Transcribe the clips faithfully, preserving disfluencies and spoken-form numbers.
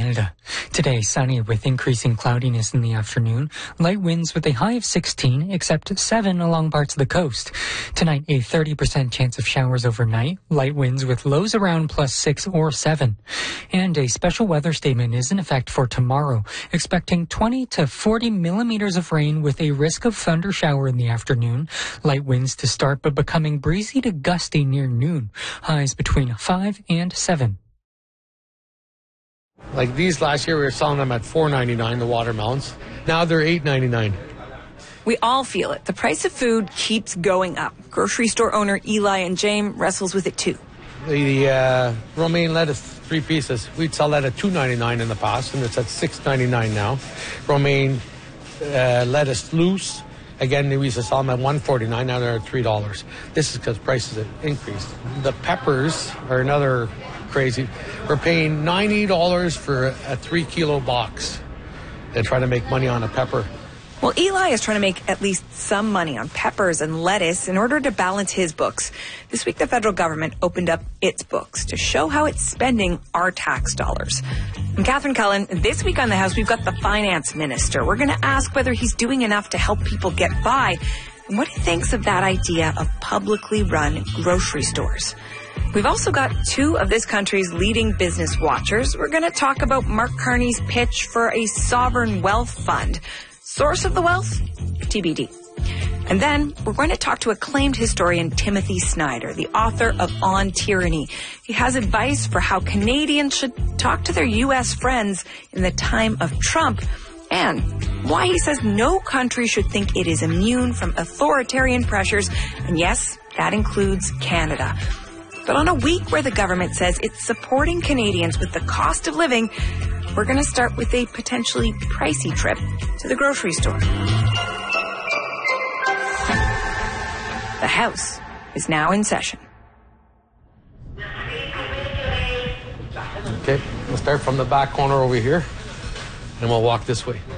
Canada. Today, sunny with increasing cloudiness in the afternoon. Light winds with a high of sixteen, except seven along parts of the coast. Tonight, a thirty percent chance of showers overnight. Light winds with lows around plus six or seven. And a special weather statement is in effect for tomorrow, expecting twenty to forty millimeters of rain with a risk of thunder shower in the afternoon. Light winds to start, but becoming breezy to gusty near noon. Highs between five and seven. Like these last year, we were selling them at four ninety-nine, the watermelons. Now they're eight ninety-nine. We all feel it. The price of food keeps going up. Grocery store owner Eli and James wrestles with it too. The uh, romaine lettuce, three pieces, we'd sell that at two ninety-nine in the past, and it's at six ninety-nine now. Romaine uh, lettuce loose, again, we used to sell them at one forty-nine, now they're at three dollars. This is because prices have increased. The peppers are another crazy. We're paying ninety dollars for a three kilo box and trying to make money on a pepper. Well, Eli is trying to make at least some money on peppers and lettuce in order to balance his books. This week, the federal government opened up its books to show how it's spending our tax dollars. I'm Catherine Cullen. This week on The House, we've got the finance minister. We're going to ask whether he's doing enough to help people get by and what he thinks of that idea of publicly run grocery stores. We've also got two of this country's leading business watchers. We're going to talk about Mark Carney's pitch for a sovereign wealth fund. Source of the wealth? T B D. And then we're going to talk to acclaimed historian Timothy Snyder, the author of On Tyranny. He has advice for how Canadians should talk to their U S friends in the time of Trump, and why he says no country should think it is immune from authoritarian pressures. And yes, that includes Canada. But on a week where the government says it's supporting Canadians with the cost of living, we're going to start with a potentially pricey trip to the grocery store. The House is now in session. Okay, we'll start from the back corner over here, and we'll walk this way.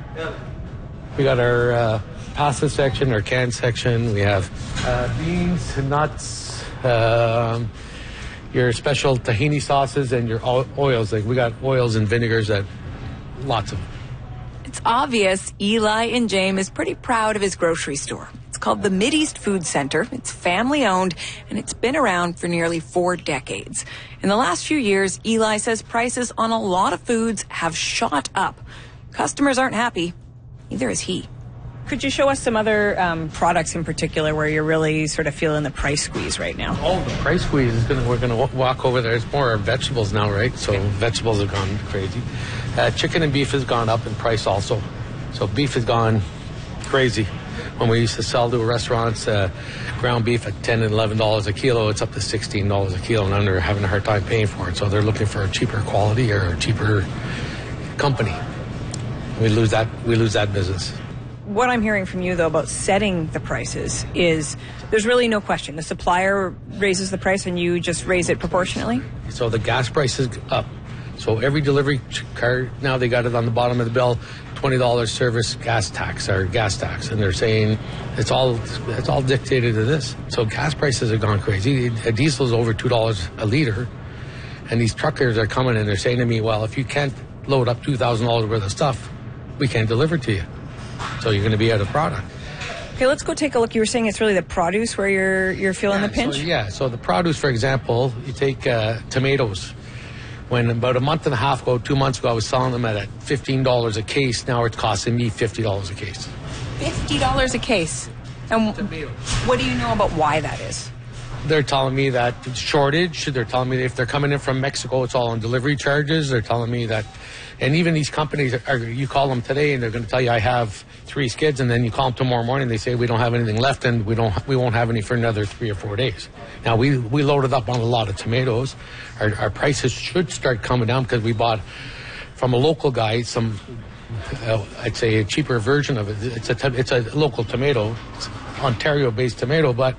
We got our uh, pasta section, our canned section. We have uh, beans, nuts, uh, your special tahini sauces, and your oils. Like we got oils and vinegars, that lots of them. It's obvious Eli and James is pretty proud of his grocery store. It's called the Mideast Food Center. It's family owned, and it's been around for nearly four decades. In the last few years, Eli says prices on a lot of foods have shot up. Customers aren't happy. Neither is he. Could you show us some other um, products in particular where you're really sort of feeling the price squeeze right now? Oh, the price squeeze is going to, we're going to walk over there. It's more vegetables now, right? So okay. Vegetables have gone crazy. Uh, chicken and beef has gone up in price also. So beef has gone crazy. When we used to sell to restaurants uh, ground beef at ten and eleven dollars a kilo, it's up to sixteen dollars a kilo, and they're having a hard time paying for it. So they're looking for a cheaper quality or a cheaper company. We lose that. We lose that business. What I'm hearing from you, though, about setting the prices is there's really no question. The supplier raises the price and you just raise it proportionately? So the gas price is up. So every delivery car, now they got it on the bottom of the bill, twenty dollars service gas tax or gas tax. And they're saying it's all it's all dictated to this. So gas prices have gone crazy. A diesel is over two dollars a liter. And these truckers are coming and they're saying to me, well, if you can't load up two thousand dollars worth of stuff, we can't deliver to you. So you're going to be out of product. Okay, let's go take a look. You were saying it's really the produce where you're you're feeling yeah, the pinch? So, yeah, so the produce, for example, you take uh, tomatoes. When about a month and a half ago, two months ago, I was selling them at fifteen dollars a case. Now it's costing me fifty dollars a case. fifty dollars a case? And tomatoes. What do you know about why that is? They're telling me that it's shortage. They're telling me that if they're coming in from Mexico, it's all on delivery charges. They're telling me that, and even these companies, are, you call them today and they're going to tell you I have three skids, and then you call them tomorrow morning, they say we don't have anything left, and we don't, we won't have any for another three or four days. Now we we loaded up on a lot of tomatoes. Our, our prices should start coming down because we bought from a local guy some, uh, I'd say a cheaper version of it. It's a it's a local tomato, it's Ontario-based tomato, but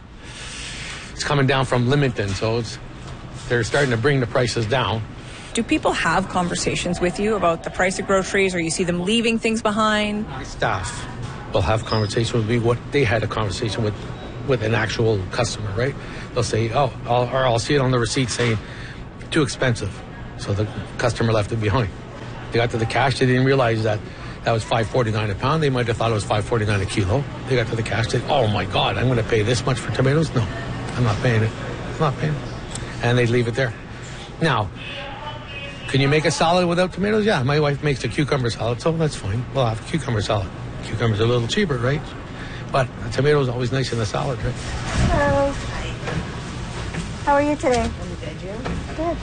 it's coming down from Leamington, so it's, they're starting to bring the prices down. Do people have conversations with you about the price of groceries, or you see them leaving things behind? My staff will have conversations with me what they had a conversation with with an actual customer, right? They'll say, oh, I'll, or I'll see it on the receipt saying, too expensive. So the customer left it behind. They got to the cash, they didn't realize that that was five forty-nine a pound. They might have thought it was five forty-nine a kilo. They got to the cash, they said, oh my God, I'm going to pay this much for tomatoes? No, I'm not paying it. I'm not paying it. And they'd leave it there. Now, can you make a salad without tomatoes? Yeah, my wife makes a cucumber salad, so that's fine. We'll have a cucumber salad. Cucumbers are a little cheaper, right? But a tomato is always nice in the salad, right? Hello. How are you today? I'm good, you? Good.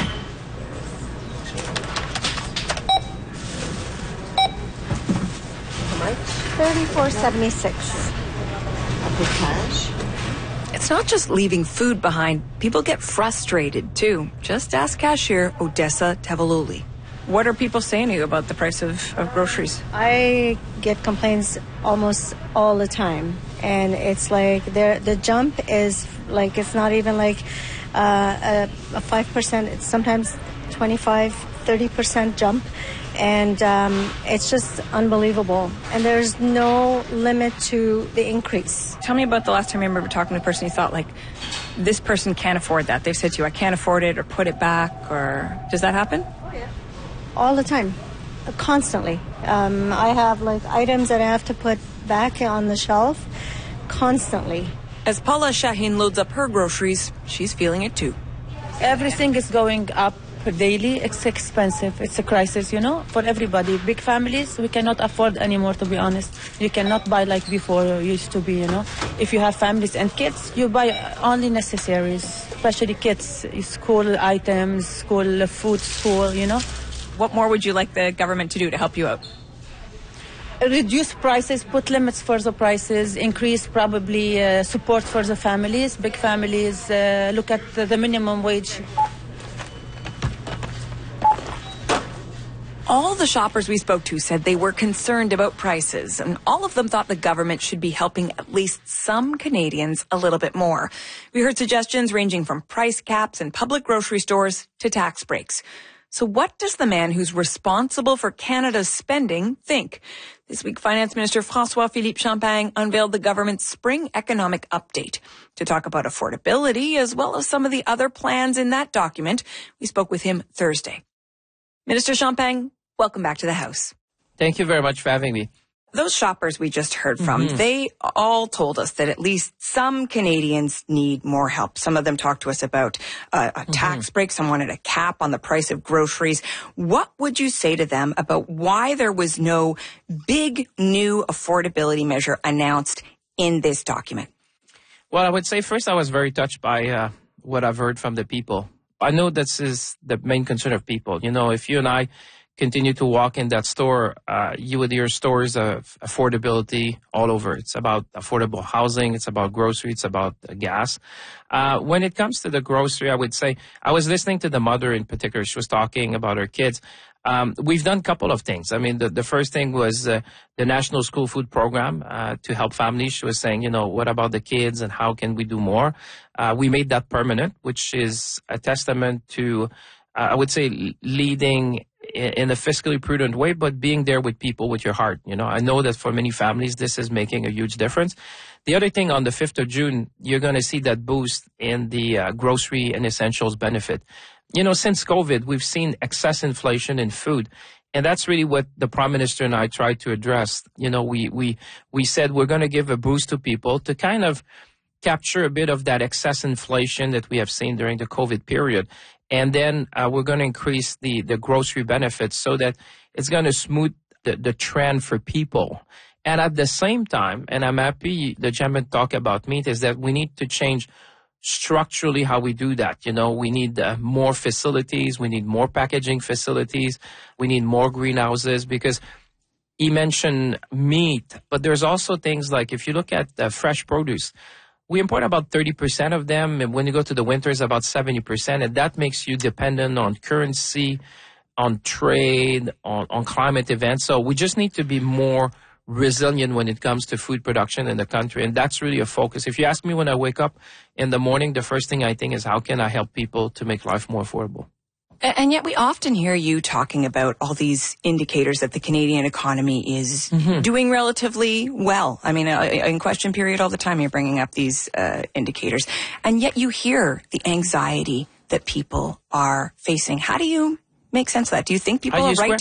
How much? thirty-four seventy-six. With cash? It's not just leaving food behind. People get frustrated, too. Just ask cashier Odessa Tavaluli. What are people saying to you about the price of, of groceries? I get complaints almost all the time. And it's like the the jump is like, it's not even like uh, a, a five percent. It's sometimes twenty-five, thirty percent jump. And um, it's just unbelievable. And there's no limit to the increase. Tell me about the last time you remember talking to a person you thought, like, this person can't afford that. They've said to you, I can't afford it, or put it back, or does that happen? Oh, yeah. All the time. Constantly. Um, I have, like, items that I have to put back on the shelf constantly. As Paula Shaheen loads up her groceries, she's feeling it, too. Everything is going up daily. It's expensive. It's a crisis, you know, for everybody. Big families, we cannot afford anymore, to be honest. You cannot buy like before it used to be, you know. If you have families and kids, you buy only necessaries, especially kids, school items, school food, school, you know. What more would you like the government to do to help you out? Reduce prices, put limits for the prices, increase probably uh, support for the families, big families, uh, look at the, the minimum wage. All the shoppers we spoke to said they were concerned about prices, and all of them thought the government should be helping at least some Canadians a little bit more. We heard suggestions ranging from price caps in public grocery stores to tax breaks. So what does the man who's responsible for Canada's spending think? This week, Finance Minister François-Philippe Champagne unveiled the government's spring economic update. To talk about affordability, as well as some of the other plans in that document, we spoke with him Thursday. Minister Champagne, welcome back to the House. Thank you very much for having me. Those shoppers we just heard from, mm-hmm. they all told us that at least some Canadians need more help. Some of them talked to us about uh, a mm-hmm. tax break. Some wanted a cap on the price of groceries. What would you say to them about why there was no big new affordability measure announced in this document? Well, I would say first I was very touched by uh, what I've heard from the people. I know this is the main concern of people. You know, if you and I continue to walk in that store, uh, you would hear stories of affordability all over. It's about affordable housing. It's about grocery. It's about uh, gas. Uh, when it comes to the grocery, I would say I was listening to the mother in particular. She was talking about her kids. Um, we've done a couple of things. I mean, the, the first thing was uh, the National School Food Program uh, to help families. She was saying, you know, what about the kids and how can we do more? Uh, we made that permanent, which is a testament to, uh, I would say, leading in, in a fiscally prudent way, but being there with people with your heart. You know, I know that for many families, this is making a huge difference. The other thing, on the fifth of June, you're going to see that boost in the uh, grocery and essentials benefit. You know, since COVID, we've seen excess inflation in food. And that's really what the Prime Minister and I tried to address. You know, we, we, we said we're going to give a boost to people to kind of capture a bit of that excess inflation that we have seen during the COVID period. And then uh, we're going to increase the, the grocery benefits so that it's going to smooth the, the trend for people. And at the same time, and I'm happy the gentleman talked about meat, is that we need to change structurally how we do that. You know, we need uh, more facilities. We need more packaging facilities. We need more greenhouses, because he mentioned meat, but there's also things like if you look at uh, fresh produce, we import about thirty percent of them. And when you go to the winter, it's about seventy percent. And that makes you dependent on currency, on trade, on, on climate events. So we just need to be more resilient when it comes to food production in the country. And that's really a focus. If you ask me when I wake up in the morning, the first thing I think is how can I help people to make life more affordable? And yet we often hear you talking about all these indicators that the Canadian economy is mm-hmm. doing relatively well. I mean, in question period all the time you're bringing up these uh, indicators. And yet you hear the anxiety that people are facing. How do you make sense of that? Do you think people are right